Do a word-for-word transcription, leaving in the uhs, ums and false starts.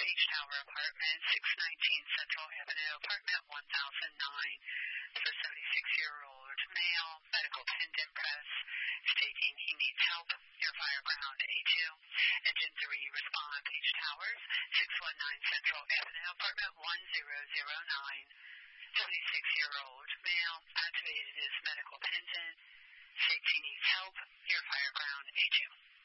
Page Tower Apartment, six nineteen Central Avenue, apartment one thousand nine, for seventy-six-year-old male, medical pendant press, stating he needs help near Fireground A two. Engine three, respond. Page Towers, six one nine Central Avenue, apartment one zero zero nine, seventy-six-year-old male, activated his medical pendant, states he needs help near Fireground A two.